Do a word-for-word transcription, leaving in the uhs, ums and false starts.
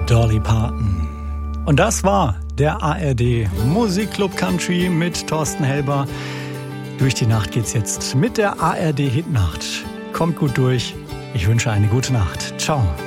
Dolly Parton. Und das war der A R D Musikclub Country mit Thorsten Helber. Durch die Nacht geht's jetzt mit der A R D Hitnacht. Kommt gut durch. Ich wünsche eine gute Nacht. Ciao.